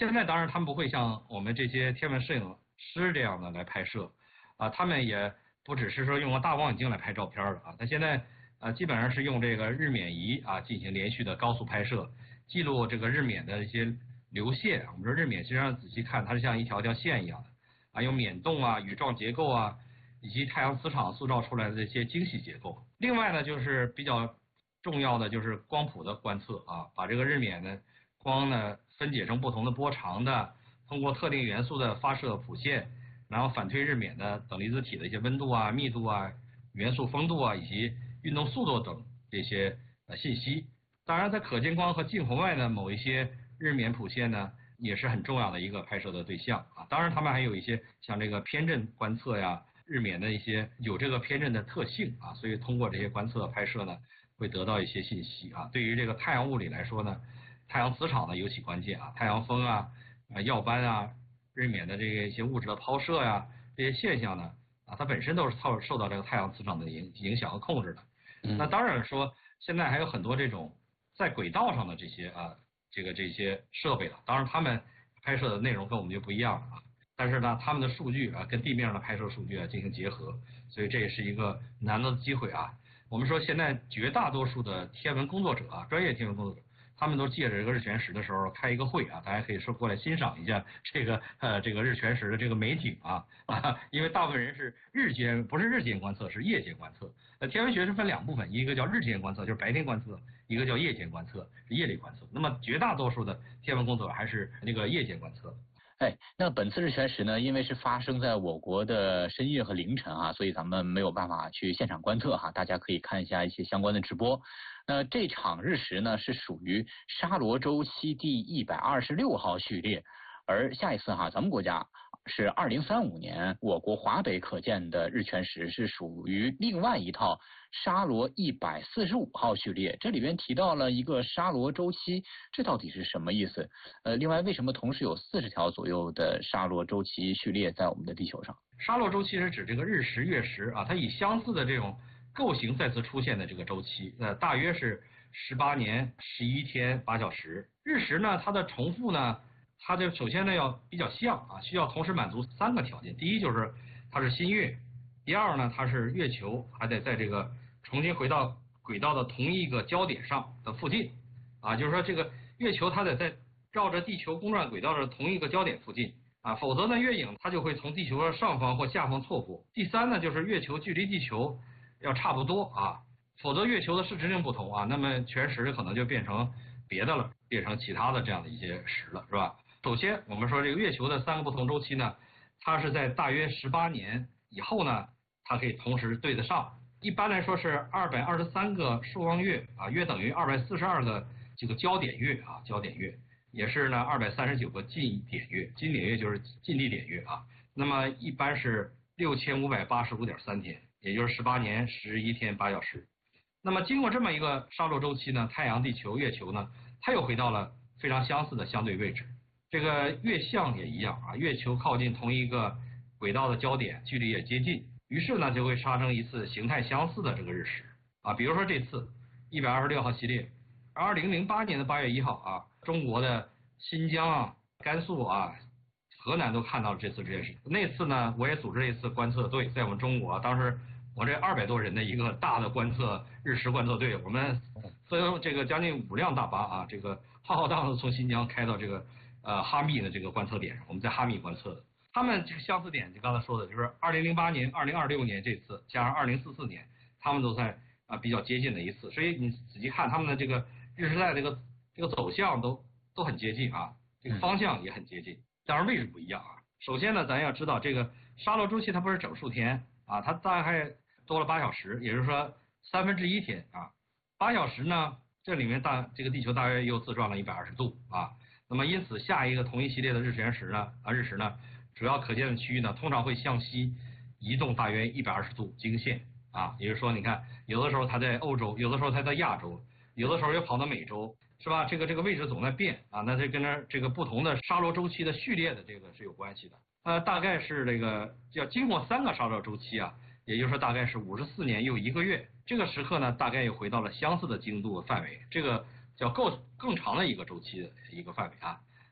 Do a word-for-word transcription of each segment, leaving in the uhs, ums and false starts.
现在当然他们不会像我们这些天文摄影师这样的来拍摄，啊，他们也不只是说用个大望远镜来拍照片了啊，他现在呃基本上是用这个日冕仪啊进行连续的高速拍摄，记录这个日冕的一些流线。我们说日冕实际上仔细看，它是像一条条线一样的啊，有冕洞啊、羽状结构啊，以及太阳磁场塑造出来的这些精细结构。另外呢，就是比较重要的就是光谱的观测啊，把这个日冕的光呢分解成不同的波长的，通过特定元素的发射谱线，然后反推日冕的等离子体的一些温度啊、密度啊、元素丰度啊以及运动速度等这些呃信息。当然，在可见光和近红外的某一些日冕谱线呢，也是很重要的一个拍摄的对象啊。当然，他们还有一些像这个偏振观测呀，日冕的一些有这个偏振的特性啊，所以通过这些观测拍摄呢，会得到一些信息啊。对于这个太阳物理来说呢，太阳磁场呢尤其关键啊，太阳风啊、啊耀斑啊、日冕的这个一些物质的抛射呀、这些现象呢，啊，它本身都是受受到这个太阳磁场的影影响和控制的。那当然说，现在还有很多这种在轨道上的这些啊，这个这些设备了，当然他们拍摄的内容跟我们就不一样了啊。但是呢，他们的数据啊跟地面上的拍摄数据啊进行结合，所以这也是一个难得的机会啊。我们说现在绝大多数的天文工作者啊，专业天文工作者，他们都借着这个日全食的时候开一个会啊，大家可以说过来欣赏一下这个呃这个日全食的这个美景啊啊，因为大部分人是日间不是日间观测，是夜间观测。呃，天文学是分两部分，一个叫日间观测，就是白天观测；一个叫夜间观测，是夜里观测。那么绝大多数的天文工作者还是那个夜间观测。 哎，那本次日全食呢，因为是发生在我国的深夜和凌晨啊，所以咱们没有办法去现场观测哈，大家可以看一下一些相关的直播。那这场日食呢，是属于沙罗周期第一百二十六号序列，而下一次哈，咱们国家是二零三五年我国华北可见的日全食，是属于另外一套沙罗一百四十五号序列。这里边提到了一个沙罗周期，这到底是什么意思？呃，另外为什么同时有四十条左右的沙罗周期序列在我们的地球上？ 沙罗周期是指这个日食月食啊，它以相似的这种构型再次出现的这个周期，呃，大约是十八年十一天八小时。日食呢，它的重复呢，它就首先呢要比较像啊，需要同时满足三个条件。第一就是它是新月，第二呢它是月球还得在这个重新回到轨道的同一个焦点上的附近啊，就是说这个月球它得在绕着地球公转轨道的同一个焦点附近啊，否则呢月影它就会从地球的上方或下方错过。第三呢就是月球距离地球要差不多啊，否则月球的视直径不同啊，那么全食可能就变成别的了，变成其他的这样的一些食了，是吧？首先我们说这个月球的三个不同周期呢，它是在大约十八年以后呢，它可以同时对得上。一般来说是二百二十三个朔望月啊，约等于二百四十二个这个焦点月啊，焦点月也是呢二百三十九个近点月，近点月就是近地点月啊。那么一般是六千五百八十五点三天，也就是十八年十一天八小时。那么经过这么一个沙罗周期呢，太阳、地球、月球呢，它又回到了非常相似的相对位置。这个月相也一样啊，月球靠近同一个轨道的焦点，距离也接近，于是呢就会发生一次形态相似的这个日食啊。比如说这次一百二十六号系列，二零零八年的八月一号啊，中国的新疆啊、甘肃啊、河南都看到了这次日食。那次呢，我也组织了一次观测队，在我们中国，当时我这二百多人的一个大的观测日食观测队，我们分这个将近五辆大巴啊，这个浩浩荡荡从新疆开到这个呃哈密的这个观测点上，我们在哈密观测的。他们这个相似点就刚才说的，就是二零零八年、二零二六年这次加上二零四四年，他们都在啊比较接近的一次，所以你仔细看他们的这个日食带这个这个走向都都很接近啊，这个方向也很接近，当然位置不一样啊。首先呢，咱要知道这个沙罗周期它不是整数天啊，它大概多了八小时，也就是说三分之一天啊。八小时呢，这里面大这个地球大约又自转了一百二十度啊。那么因此下一个同一系列的日全食呢啊日食呢，主要可见的区域呢，通常会向西移动大约一百二十度经线啊，也就是说你看有的时候它在欧洲，有的时候它在亚洲，有的时候又跑到美洲，是吧？这个这个位置总在变啊，那这跟着这个不同的沙罗周期的序列的这个是有关系的。呃，大概是这个要经过三个沙罗周期啊，也就是说大概是五十四年又一个月，这个时刻呢，大概又回到了相似的经度范围，这个叫够更长的一个周期的一个范围啊。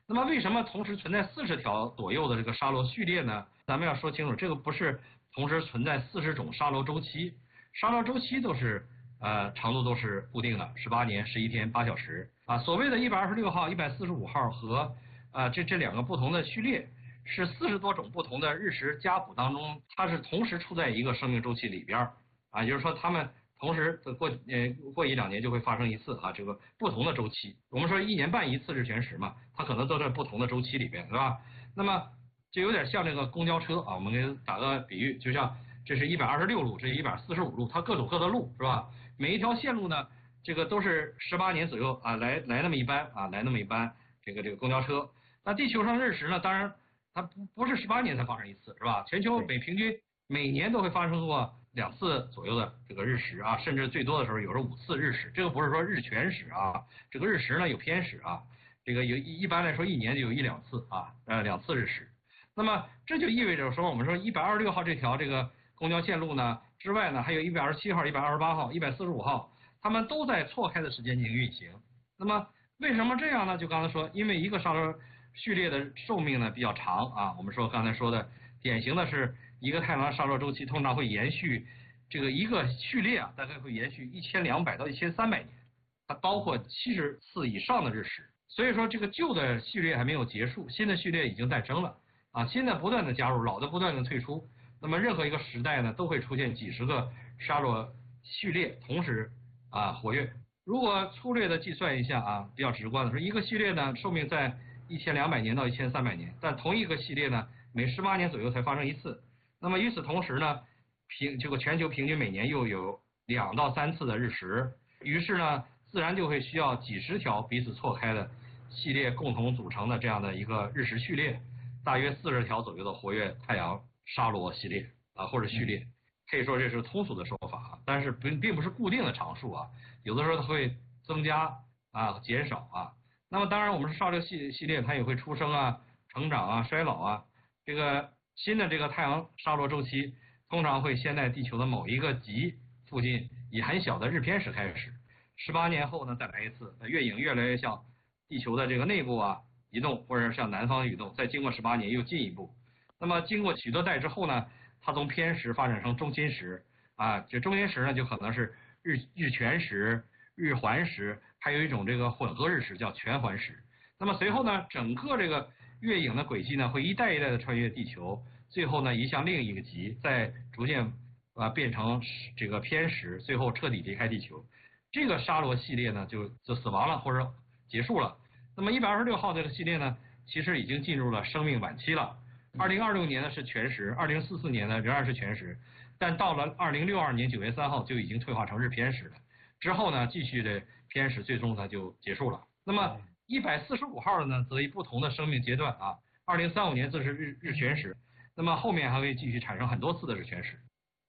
那么为什么同时存在四十条左右的这个沙罗序列呢？咱们要说清楚，这个不是同时存在四十种沙罗周期，沙罗周期都是呃长度都是固定的，十八年十一天八小时啊。所谓的一百二十六号、一百四十五号和呃这这两个不同的序列，是四十多种不同的日食家谱当中，它是同时处在一个生命周期里边啊，也就是说它们同时过呃过一两年就会发生一次啊，这个不同的周期。我们说一年半一次日全食嘛，它可能都在不同的周期里边，对吧？那么就有点像这个公交车啊，我们给打个比喻，就像这是一百二十六路，这是一百四十五路，它各走各的路，是吧？每一条线路呢，这个都是十八年左右啊，来来那么一班啊，来那么一班这个这个公交车。那地球上日食呢，当然它不不是十八年才发生一次，是吧？全球每平均每年都会发生过两次左右的这个日食啊，甚至最多的时候有时候五次日食。这个不是说日全食啊，这个日食呢有偏食啊，这个有一般来说一年就有一两次啊，呃两次日食。那么这就意味着说，我们说一百二十六号这条这个公交线路呢之外呢，还有一百二十七号、一百二十八号、一百四十五号，它们都在错开的时间进行运行。那么为什么这样呢？就刚才说，因为一个沙罗序列的寿命呢比较长啊，我们说刚才说的典型的是一个太阳沙罗周期通常会延续这个一个序列啊，大概会延续一千两百到一千三百年，它包括七十次以上的日食。所以说这个旧的序列还没有结束，新的序列已经诞生了啊，新的不断的加入，老的不断的退出。那么任何一个时代呢，都会出现几十个沙罗序列同时啊活跃。如果粗略的计算一下啊，比较直观的说，一个序列呢寿命在一千两百年到一千三百年，但同一个系列呢每十八年左右才发生一次。那么与此同时呢，平这个全球平均每年又有两到三次的日食，于是呢自然就会需要几十条彼此错开的系列共同组成的这样的一个日食序列，大约四十条左右的活跃太阳沙罗系列啊或者序列，可以说这是通俗的说法啊，但是并并不是固定的常数啊，有的时候它会增加啊减少啊。那么当然我们是沙罗系系列，它也会出生啊、成长啊、衰老啊。这个新的这个太阳沙罗周期通常会先在地球的某一个极附近以很小的日偏食开始，十八年后呢再来一次，月影越来越向地球的这个内部啊移动，或者向南方移动，再经过十八年又进一步。那么经过许多代之后呢，它从偏食发展成中心食啊，这中心食呢就可能是日日全食、日环食，还有一种这个混合日食叫全环食。那么随后呢，整个这个月影的轨迹呢会一代一代的穿越地球，最后呢移向另一个极，再逐渐啊变成这个偏食，最后彻底离开地球。这个沙罗系列呢就就死亡了或者结束了。那么一百二十六号这个系列呢，其实已经进入了生命晚期了。二零二六年呢是全食，二零四四年呢仍然是全食，但到了二零六二年九月三号就已经退化成日偏食了。之后呢，继续的偏食，最终它就结束了。那么一百四十五号的呢，则以不同的生命阶段啊，二零三五年则是日日全食，那么后面还会继续产生很多次的日全食。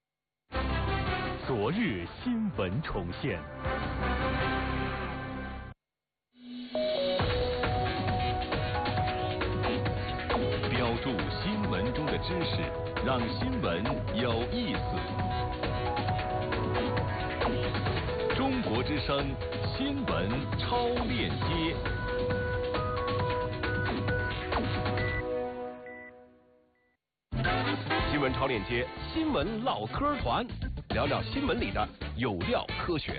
昨日新闻重现。标注新闻中的知识，让新闻有意思。中国之声新闻超链接。新闻超链接，新闻唠嗑团，聊聊新闻里的有料科学。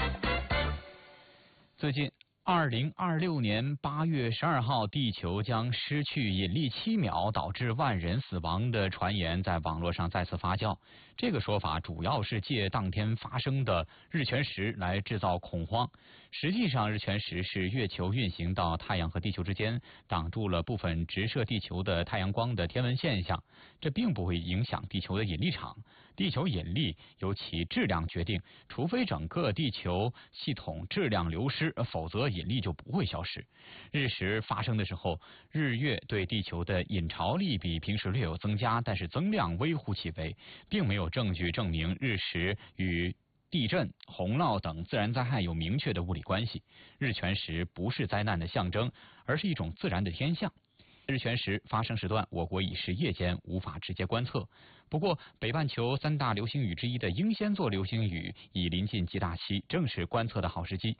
最近二零二六年八月十二号，地球将失去引力七秒，导致万人死亡的传言在网络上再次发酵。这个说法主要是借当天发生的日全食来制造恐慌。实际上，日全食是月球运行到太阳和地球之间，挡住了部分直射地球的太阳光的天文现象，这并不会影响地球的引力场。地球引力由其质量决定，除非整个地球系统质量流失，否则引力就不会消失。日食发生的时候，日月对地球的引潮力比平时略有增加，但是增量微乎其微，并没有证据证明日食与地震、洪涝等自然灾害有明确的物理关系。日全食不是灾难的象征，而是一种自然的天象。日全食发生时段，我国已是夜间，无法直接观测。不过，北半球三大流星雨之一的英仙座流星雨已临近极大期，正是观测的好时机。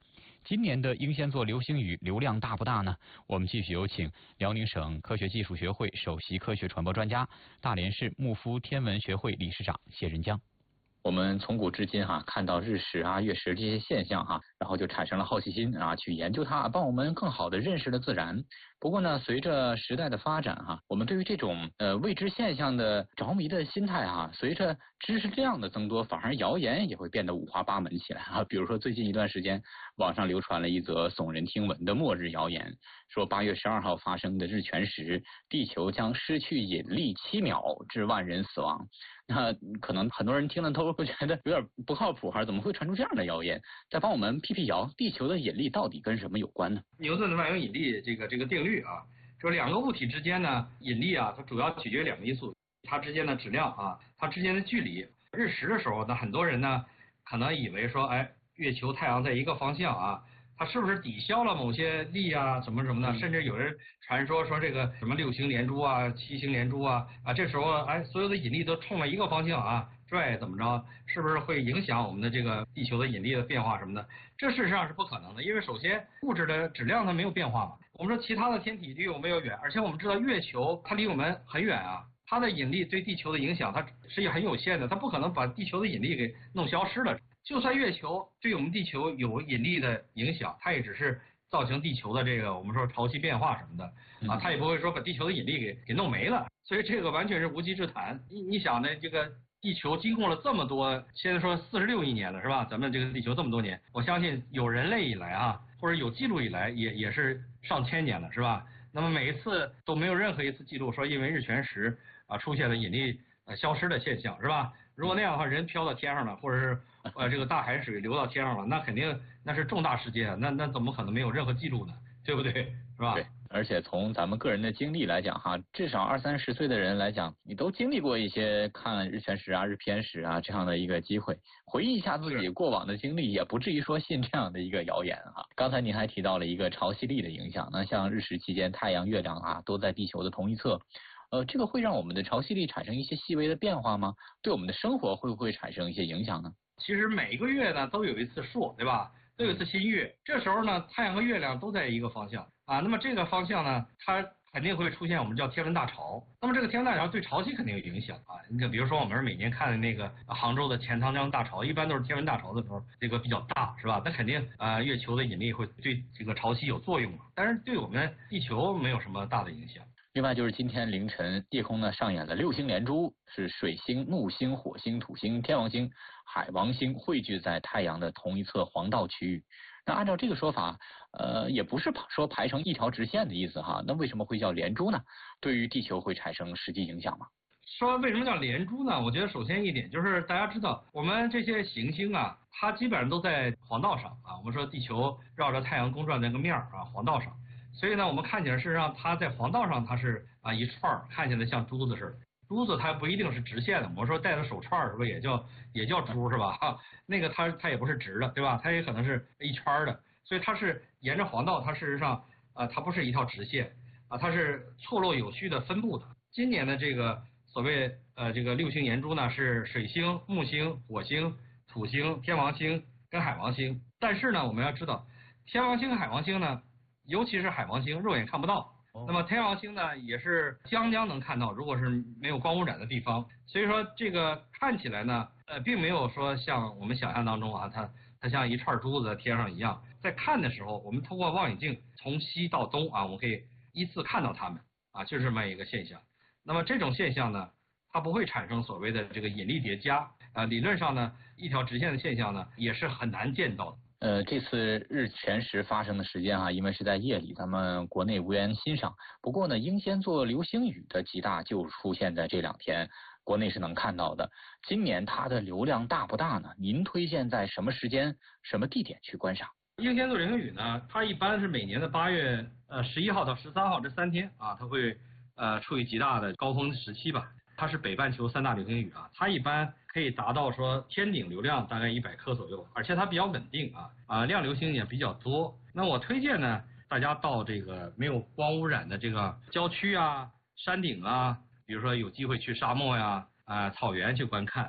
今年的英仙座流星雨流量大不大呢？我们继续有请辽宁省科学技术学会首席科学传播专家、大连市牧夫天文学会理事长谢仁江。 我们从古至今哈、啊，看到日食啊、月食这些现象哈、啊，然后就产生了好奇心啊，去研究它，帮我们更好的认识了自然。不过呢，随着时代的发展哈、啊，我们对于这种呃未知现象的着迷的心态哈、啊，随着知识量的增多，反而谣言也会变得五花八门起来啊。比如说最近一段时间，网上流传了一则耸人听闻的末日谣言，说八月十二号发生的日全食，地球将失去引力七秒，致万人死亡。那可能很多人听了都会觉得有点不靠谱哈，怎么会传出这样的谣言？再帮我们辟辟谣，地球的引力到底跟什么有关呢？ 牛顿的万有引力这个这个定律啊，说两个物体之间呢，引力啊，它主要取决于两个因素，它之间的质量啊，它之间的距离。日食的时候呢，很多人呢可能以为说，哎，月球太阳在一个方向啊，它是不是抵消了某些力啊，什么什么的？甚至有人传说说这个什么六星连珠啊、七星连珠啊啊，这时候哎，所有的引力都冲了一个方向啊，拽怎么着？是不是会影响我们的这个地球的引力的变化什么的？这事实上是不可能的，因为首先物质的质量它没有变化嘛。我们说其他的天体离我们又远，而且我们知道月球它离我们很远啊，它的引力对地球的影响它是很有限的，它不可能把地球的引力给弄消失了。就算月球对我们地球有引力的影响，它也只是造成地球的这个我们说潮汐变化什么的啊，它也不会说把地球的引力给给弄没了，所以这个完全是无稽之谈。你你想呢，这个地球经过了这么多，现在说四十六亿年了是吧？咱们这个地球这么多年，我相信有人类以来啊，或者有记录以来也也是上千年了是吧？那么每一次都没有任何一次记录说因为日全食啊出现了引力呃消失的现象是吧？如果那样的话，人飘到天上了，或者是呃这个大海水流到天上了，那肯定那是重大事件，那那怎么可能没有任何记录呢？对不对？是吧？ 对，而且从咱们个人的经历来讲哈，至少二三十岁的人来讲，你都经历过一些看日全食啊、日偏食啊这样的一个机会，回忆一下自己过往的经历，也不至于说信这样的一个谣言哈。刚才您还提到了一个潮汐力的影响，那像日食期间，太阳、月亮啊都在地球的同一侧。呃，这个会让我们的潮汐力产生一些细微的变化吗？对我们的生活会不会产生一些影响呢？ 其实每个月呢都有一次朔，对吧？都有一次新月，这时候呢太阳和月亮都在一个方向啊，那么这个方向呢，它肯定会出现我们叫天文大潮。那么这个天文大潮对潮汐肯定有影响啊。你看，比如说我们每年看的那个杭州的钱塘江大潮，一般都是天文大潮的时候，这个比较大，是吧？那肯定啊、呃，月球的引力会对这个潮汐有作用嘛，但是对我们地球没有什么大的影响。 另外就是今天凌晨夜空呢上演了六星连珠，是水星、木星、火星、土星、天王星、海王星汇聚在太阳的同一侧黄道区域。那按照这个说法，呃，也不是说排成一条直线的意思哈。那为什么会叫连珠呢？对于地球会产生实际影响吗？ 说为什么叫连珠呢？我觉得首先一点就是大家知道，我们这些行星啊，它基本上都在黄道上啊。我们说地球绕着太阳公转那个面儿啊，黄道上。所以呢，我们看起来事实上它在黄道上它是啊一串儿，看起来像珠子似的。珠子它不一定是直线的，我们说戴的手串儿是不是也叫也叫珠是吧？哈，那个它它也不是直的，对吧？它也可能是一圈的，所以它是沿着黄道，它事实上啊它不是一条直线啊，它是错落有序的分布的。今年的这个所谓呃这个六星连珠呢，是水星、木星、火星、土星、天王星跟海王星。但是呢，我们要知道天王星和海王星呢，尤其是海王星肉眼看不到，那么天王星呢也是将将能看到，如果是没有光污染的地方。所以说这个看起来呢，呃，并没有说像我们想象当中啊，它它像一串珠子在天上一样。在看的时候，我们通过望远镜从西到东啊，我们可以依次看到它们啊，就是这么一个现象。那么这种现象呢，它不会产生所谓的这个引力叠加啊，理论上呢，一条直线的现象呢也是很难见到的。 呃，这次日全食发生的时间啊，因为是在夜里，咱们国内无缘欣赏。不过呢，英仙座流星雨的极大就出现在这两天，国内是能看到的。今年它的流量大不大呢？您推荐在什么时间、什么地点去观赏？ 英仙座流星雨呢，它一般是每年的八月呃十一号到十三号这三天啊，它会呃处于极大的高峰时期吧。它是北半球三大流星雨啊，它一般可以达到说天顶流量大概一百颗左右，而且它比较稳定啊啊亮流星也比较多。那我推荐呢，大家到这个没有光污染的这个郊区啊、山顶啊，比如说有机会去沙漠呀、啊、草原去观看啊。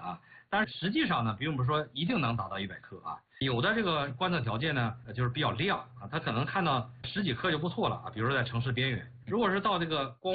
但是实际上呢，并不是说一定能达到一百克啊。有的这个观测条件呢，就是比较亮啊，它可能看到十几克就不错了啊，比如说在城市边缘。如果是到这个光